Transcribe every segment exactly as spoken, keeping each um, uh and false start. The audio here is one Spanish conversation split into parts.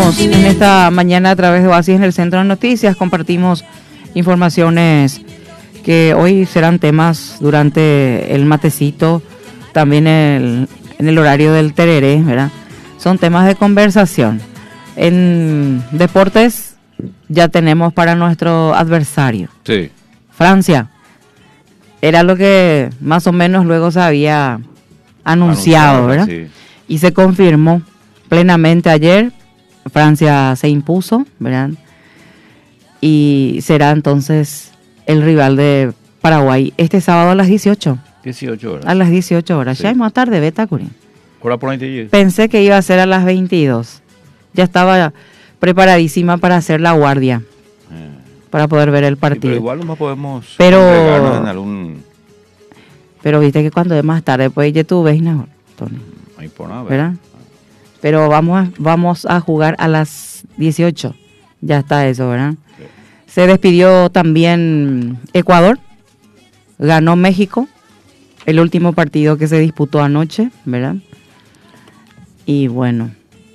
Continuamos en esta mañana a través de Oasis en el Centro de Noticias. Compartimos informaciones que hoy serán temas durante el matecito, también el, en el horario del tereré, ¿verdad? Son temas de conversación. En deportes ya tenemos para nuestro adversario. Sí. Francia. Era lo que más o menos luego se había anunciado, ¿verdad? Sí. Y se confirmó plenamente ayer. Francia se impuso, ¿verdad? Y será entonces el rival de Paraguay este sábado a las dieciocho. dieciocho horas. A las dieciocho horas. Sí. Ya es más tarde, Beta Curín. Pensé que iba a ser a las veintidós. Ya estaba preparadísima para hacer la guardia. Eh. Para poder ver el partido. Sí, pero igual no podemos pero, en algún... Pero viste que cuando es más tarde, pues ya tú ves, ¿no, Tony? No hay por nada, ¿verdad? Pero vamos a, vamos a jugar a las dieciocho. Ya está eso, ¿verdad? Sí. Se despidió también Ecuador. Ganó México. El último partido que se disputó anoche, ¿verdad? Y bueno.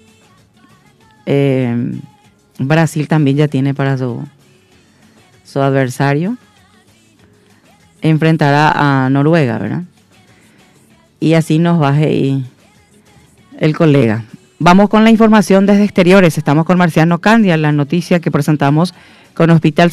Eh, Brasil también ya tiene para su, su adversario. Enfrentará a Noruega, ¿verdad? Y así nos baje y el colega. Vamos con la información desde exteriores. Estamos con Marciano Candia, la noticia que presentamos con Hospital